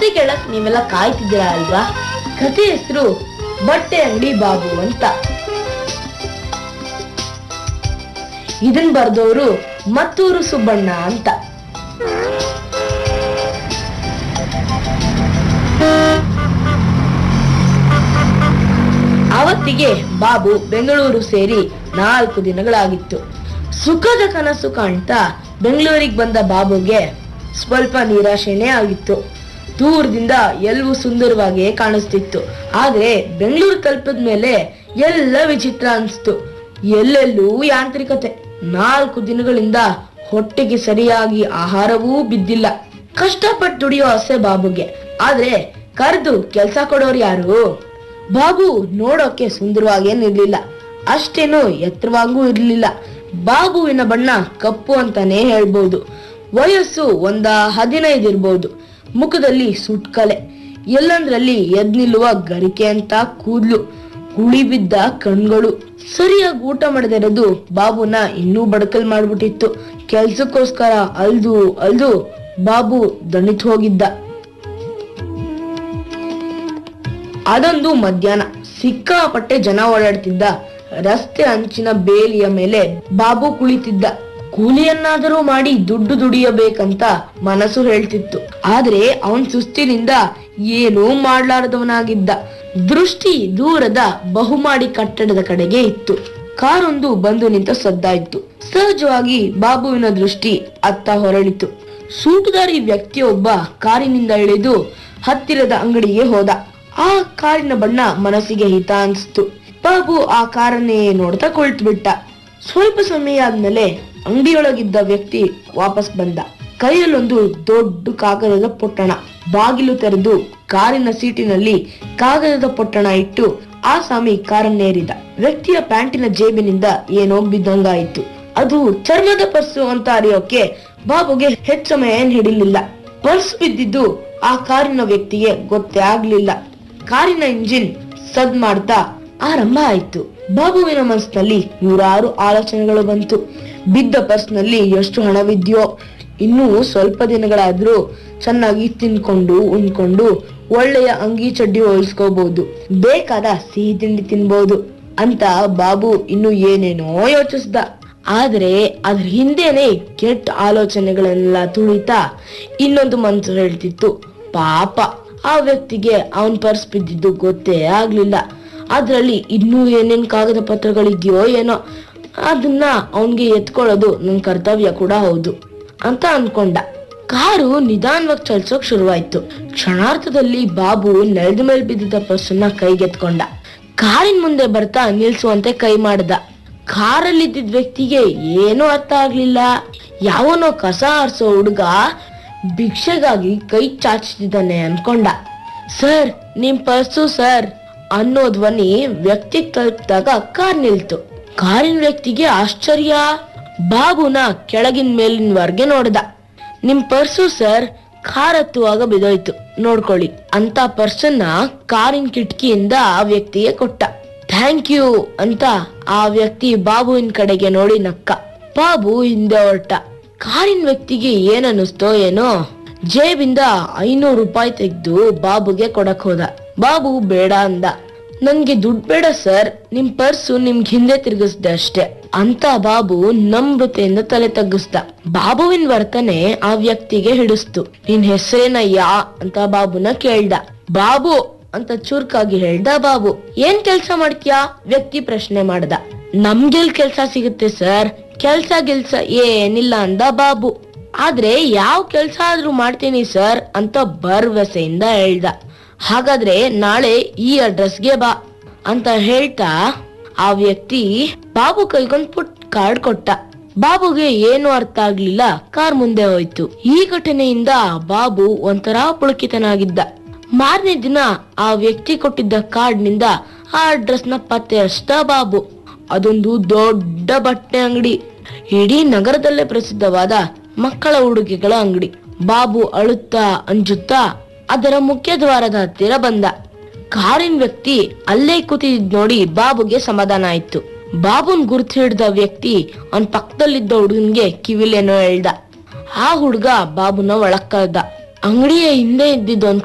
ಕತೆ ಕೇಳಕ್ ನೀವೆಲ್ಲ ಕಾಯ್ತಿದ್ದೀರಾ ಅಲ್ವಾ? ಕತೆ ಹೆಸರು ಬಟ್ಟೆ ಅಂಗಡಿ ಬಾಬು ಅಂತ. ಇದನ್ ಬರ್ದವರು ಮತ್ತೂರು ಸುಬ್ಬಣ್ಣ ಅಂತ. ಅವತ್ತಿಗೆ ಬಾಬು ಬೆಂಗಳೂರು ಸೇರಿ 4 ದಿನಗಳಾಗಿತ್ತು. ಸುಖದ ಕನಸು ಕಾಣ್ತಾ ಬೆಂಗಳೂರಿಗೆ ಬಂದ ಬಾಬುಗೆ ಸ್ವಲ್ಪ ನಿರಾಶೆನೇ ಆಗಿತ್ತು. ದೂರದಿಂದ ಎಲ್ಲವೂ ಸುಂದರವಾಗಿಯೇ ಕಾಣಿಸ್ತಿತ್ತು. ಆದ್ರೆ ಬೆಂಗಳೂರು ತಲುಪಿದ ಮೇಲೆ ಎಲ್ಲ ವಿಚಿತ್ರ ಅನ್ಸ್ತು. ಎಲ್ಲೆಲ್ಲೂ ಯಾಂತ್ರಿಕತೆ. 4 ದಿನಗಳಿಂದ ಹೊಟ್ಟೆಗೆ ಸರಿಯಾಗಿ ಆಹಾರವೂ ಬಿದ್ದಿಲ್ಲ. ಕಷ್ಟಪಟ್ಟು ದುಡಿಯೋ ಆಸೆ ಬಾಬುಗೆ. ಆದ್ರೆ ಕರೆದು ಕೆಲ್ಸ ಕೊಡೋರು ಯಾರು? ಬಾಬು ನೋಡೋಕೆ ಸುಂದರವಾಗೇನಿರ್ಲಿಲ್ಲ, ಅಷ್ಟೇನು ಎತ್ತರವಾಗೂ ಇರ್ಲಿಲ್ಲ. ಬಾಬುವಿನ ಬಣ್ಣ ಕಪ್ಪು ಅಂತಾನೆ ಹೇಳ್ಬೋದು. ವಯಸ್ಸು 15 ಇರ್ಬೋದು. ಮುಖದಲ್ಲಿ ಸುಟ್ಕಲೆ, ಎಲ್ಲಂದ್ರಲ್ಲಿ ಎದ್ ನಿಲ್ಲುವ ಗರಿಕೆ ಅಂತ ಕೂದ್ಲು, ಹುಳಿ ಬಿದ್ದ ಕಣ್ಗಳು. ಸರಿಯಾಗಿ ಊಟ ಮಾಡದಿರೋದು ಬಾಬುನ ಇನ್ನೂ ಬಡಕಲ್ ಮಾಡ್ಬಿಟ್ಟಿತ್ತು. ಕೆಲ್ಸಕ್ಕೋಸ್ಕರ ಅಲ್ದು ಬಾಬು ದಣಿತು ಹೋಗಿದ್ದ. ಅದೊಂದು ಮಧ್ಯಾಹ್ನ ಸಿಕ್ಕಾಪಟ್ಟೆ ಜನ ಓಡಾಡ್ತಿದ್ದ ರಸ್ತೆ ಅಂಚಿನ ಬೇಲಿಯ ಮೇಲೆ ಬಾಬು ಕುಳಿತಿದ್ದ. ಕೂಲಿಯನ್ನಾದರೂ ಮಾಡಿ ದುಡ್ಡು ದುಡಿಯಬೇಕಂತ ಮನಸ್ಸು ಹೇಳ್ತಿತ್ತು. ಆದ್ರೆ ಅವನ್ ಸುಸ್ತಿನಿಂದ ಏನೂ ಮಾಡ್ಲಾರದವನಾಗಿದ್ದ. ದೃಷ್ಟಿ ದೂರದ ಬಹುಮಾಡಿ ಕಟ್ಟಡದ ಕಡೆಗೆ ಇತ್ತು. ಕಾರೊಂದು ಬಂದು ನಿಂತ ಸದ್ದಾಯ್ತು. ಸಹಜವಾಗಿ ಬಾಬುವಿನ ದೃಷ್ಟಿ ಅತ್ತ ಹೊರಳಿತು. ಸೂಟುದಾರಿ ವ್ಯಕ್ತಿಯೊಬ್ಬ ಕಾರಿನಿಂದ ಇಳಿದು ಹತ್ತಿರದ ಅಂಗಡಿಗೆ ಹೋದ. ಆ ಕಾರಿನ ಬಣ್ಣ ಮನಸ್ಸಿಗೆ ಹಿತ ಅನ್ಸ್ತು. ಬಾಬು ಆ ಕಾರನ್ನೇ ನೋಡ್ತಾ ಕುಳಿತು ಬಿಟ್ಟ. ಸ್ವಲ್ಪ ಸಮಯ ಆದ್ಮೇಲೆ ಅಂಗಡಿಯೊಳಗಿದ್ದ ವ್ಯಕ್ತಿ ವಾಪಸ್ ಬಂದ. ಕೈಯಲ್ಲೊಂದು ದೊಡ್ಡ ಕಾಗದದ ಪೊಟ್ಟಣ. ಬಾಗಿಲು ತೆರೆದು ಕಾರಿನ ಸೀಟಿನಲ್ಲಿ ಕಾಗದದ ಪೊಟ್ಟಣ ಇಟ್ಟು ಆಸಾಮಿ ಕಾರನ್ನೇರಿದ. ವ್ಯಕ್ತಿಯ ಪ್ಯಾಂಟಿನ ಜೇಬಿನಿಂದ ಏನೋ ಬಿದ್ದಂಗಾಯಿತು. ಅದು ಚರ್ಮದ ಪರ್ಸು ಅಂತ ಅರಿಯೋಕೆ ಬಾಬುಗೆ ಹೆಚ್ಚು ಸಮಯ ಏನ್ ಹಿಡಿಲಿಲ್ಲ. ಪರ್ಸ್ ಬಿದ್ದಿದ್ದು ಆ ಕಾರಿನ ವ್ಯಕ್ತಿಗೆ ಗೊತ್ತೇ ಆಗ್ಲಿಲ್ಲ. ಕಾರಿನ ಇಂಜಿನ್ ಸದ್ ಮಾಡ್ತಾ ಆರಂಭ ಆಯ್ತು. ಬಾಬುವಿನ ಮನಸ್ಸಿನಲ್ಲಿ 100 ಆಲೋಚನೆಗಳು ಬಂತು. ಬಿದ್ದ ಪರ್ಸ್ ನಲ್ಲಿ ಎಷ್ಟು ಹಣವಿದ್ಯೋ, ಇನ್ನೂ ಸ್ವಲ್ಪ ದಿನಗಳಾದ್ರೂ ಚೆನ್ನಾಗಿ ತಿನ್ಕೊಂಡು ಉಣ್ಕೊಂಡು ಒಳ್ಳೆಯ ಅಂಗಿ ಚಡ್ಡಿ ಹೊಲಿಸ್ಕೋಬಹುದು, ಬೇಕಾದ ಸಿಹಿ ತಿಂಡಿ ತಿನ್ಬಹುದು ಅಂತ ಬಾಬು ಇನ್ನು ಏನೇನೋ ಯೋಚಿಸ್ದ. ಆದ್ರೆ ಅದ್ರ ಹಿಂದೆನೆ ಕೆಟ್ಟ ಆಲೋಚನೆಗಳನ್ನೆಲ್ಲ ತುಳಿತಾ ಇನ್ನೊಂದು ಮನ್ಸು ಹೇಳ್ತಿತ್ತು, ಪಾಪ ಆ ವ್ಯಕ್ತಿಗೆ ಅವನ್ ಪರ್ಸ್ ಬಿದ್ದಿದ್ದು ಗೊತ್ತೇ ಆಗ್ಲಿಲ್ಲ. ಅದ್ರಲ್ಲಿ ಇನ್ನೂ ಏನೇನ್ ಕಾಗದ ಪತ್ರಗಳಿದ್ಯೋ ಏನೋ, ಅದನ್ನ ಅವನ್ಗೆ ಎತ್ಕೊಳ್ಳೋದು ನನ್ ಕರ್ತವ್ಯ ಕೂಡ ಹೌದು ಅಂತ ಅನ್ಕೊಂಡ. ಕಾರು ನಿಧಾನವಾಗಿ ಚಲಿಸೋಕ್ ಶುರುವಾಯ್ತು. ಕ್ಷಣಾರ್ಥದಲ್ಲಿ ಬಾಬು ನೆಲದ ಮೇಲೆ ಬಿದ್ದಿದ್ದ ಪರ್ಸನ್ನ ಕೈಗೆತ್ಕೊಂಡ. ಕಾರಿನ ಮುಂದೆ ಬರ್ತಾ ನಿಲ್ಸುವಂತೆ ಕೈ ಮಾಡ್ದ. ಕಾರಲ್ಲಿದ್ದ ವ್ಯಕ್ತಿಗೆ ಏನೂ ಅರ್ಥ ಆಗ್ಲಿಲ್ಲ. ಯಾವನೋ ಕಸ ಆರಿಸೋ ಹುಡುಗ ಭಿಕ್ಷೆಗಾಗಿ ಕೈ ಚಾಚಿದ್ದಾನೆ ಅನ್ಕೊಂಡ. ಸರ್, ನಿಮ್ ಪರ್ಸು ಸರ್ ಅನ್ನೋ ಧ್ವನಿ ವ್ಯಕ್ತಿ ತಲುಪಿದಾಗ ಕಾರ್ ನಿಲ್ತು. ಕಾರಿನ ವ್ಯಕ್ತಿಗೆ ಆಶ್ಚರ್ಯ. ಬಾಬುನ ಕೆಳಗಿನ ಮೇಲಿನವರೆಗೆ ನೋಡ್ದ. ನಿಮ್ ಪರ್ಸು ಸರ್, ಕಾರ್ ಹತ್ತುವಾಗ ಬಿದ್ದೋಯ್ತು, ನೋಡ್ಕೊಳ್ಳಿ ಅಂತ ಪರ್ಸನ್ನ ಕಾರಿನ ಕಿಟಕಿಯಿಂದ ಆ ವ್ಯಕ್ತಿಗೆ ಕೊಟ್ಟ. ಥ್ಯಾಂಕ್ ಯು ಅಂತ ಆ ವ್ಯಕ್ತಿ ಬಾಬುವಿನ ಕಡೆಗೆ ನೋಡಿ ನಕ್ಕ. ಬಾಬು ಹಿಂದೆ ಹೊರಟ. ಕಾರಿನ ವ್ಯಕ್ತಿಗೆ ಏನನ್ನಿಸ್ತೋ ಏನೋ, ಜೇಬಿಂದ 500 ರೂಪಾಯಿ ತೆಗೆದು ಬಾಬುಗೆ ಕೊಡಕ್ ಹೋದ. ಬಾಬು ಬೇಡ ಅಂದ. ನನ್ಗೆ ದುಡ್ಡು ಬೇಡ ಸರ್, ನಿಮ್ ಪರ್ಸು ನಿಮ್ಗೆ ಹಿಂದೆ ತಿರುಗಿಸ್ದೆ ಅಷ್ಟೇ ಅಂತ ಬಾಬು ನಮ್ರತೆಯಿಂದ ತಲೆ ತಗ್ಗಿಸ್ದ. ಬಾಬುವಿನ ವರ್ತನೆ ಆ ವ್ಯಕ್ತಿಗೆ ಹಿಡಿಸ್ತು. ನಿನ್ ಹೆಸರೇನಯ್ಯ ಅಂತ ಬಾಬುನ ಕೇಳ್ದ. ಬಾಬು ಅಂತ ಚುರುಕಾಗಿ ಹೇಳ್ದ ಬಾಬು. ಏನ್ ಕೆಲ್ಸ ಮಾಡ್ತೀಯಾ? ವ್ಯಕ್ತಿ ಪ್ರಶ್ನೆ ಮಾಡ್ದ. ನಮ್ಗೆಲ್ ಕೆಲ್ಸ ಸಿಗುತ್ತೆ ಸರ್, ಕೆಲ್ಸ ಗಿಲ್ಸ ಏನಿಲ್ಲ ಅಂದ ಬಾಬು. ಆದ್ರೆ ಯಾವ ಕೆಲ್ಸ ಆದ್ರೂ ಮಾಡ್ತೀನಿ ಸರ್ ಅಂತ ಭರವಸೆಯಿಂದ ಹೇಳ್ದ. ಹಾಗಾದ್ರೆ ನಾಳೆ ಈ ಅಡ್ರೆಸ್ಗೆ ಬಾ ಅಂತ ಹೇಳ್ತಾ ಆ ವ್ಯಕ್ತಿ ಬಾಬು ಕೈಗೊಂದ್ ಪುಟ್ ಕಾರ್ಡ್ ಕೊಟ್ಟ. ಬಾಬುಗೆ ಏನು ಅರ್ಥ ಆಗ್ಲಿಲ್ಲ. ಕಾರ್ ಮುಂದೆ ಹೋಯ್ತು. ಈ ಘಟನೆಯಿಂದ ಬಾಬು ಒಂಥರ ಪುಳಕಿತನಾಗಿದ್ದ. ಮಾರನೇ ದಿನ ಆ ವ್ಯಕ್ತಿ ಕೊಟ್ಟಿದ್ದ ಕಾರ್ಡ್ ನಿಂದ ಆ ಅಡ್ರೆಸ್ ನ ಪತ್ತೆ ಹಚ್ಚಿದ ಬಾಬು. ಅದೊಂದು ದೊಡ್ಡ ಬಟ್ಟೆ ಅಂಗಡಿ, ಇಡೀ ನಗರದಲ್ಲೇ ಪ್ರಸಿದ್ಧವಾದ ಮಕ್ಕಳ ಉಡುಗೆಗಳ ಅಂಗಡಿ. ಬಾಬು ಅಳುತ್ತಾ ಅಂಜುತ್ತಾ ಅದರ ಮುಖ್ಯ ದ್ವಾರದ ಹತ್ತಿರ ಬಂದ. ಕಾರಿನ ವ್ಯಕ್ತಿ ಅಲ್ಲೇ ಕೂತಿದ್ ನೋಡಿ ಬಾಬುಗೆ ಸಮಾಧಾನ ಆಯ್ತು. ಬಾಬುನ್ ಗುರ್ತು ಹಿಡ್ದ ವ್ಯಕ್ತಿ ಅವನ್ ಪಕ್ಕದಲ್ಲಿದ್ದ ಹುಡುಗನ್ಗೆ ಕಿವಿಲೇನೋ ಹೇಳ್ದ. ಆ ಹುಡ್ಗ ಬಾಬುನ ಒಳಗ್ ಕರೆದ. ಅಂಗಡಿಯ ಹಿಂದೆ ಇದ್ದಿದ್ದ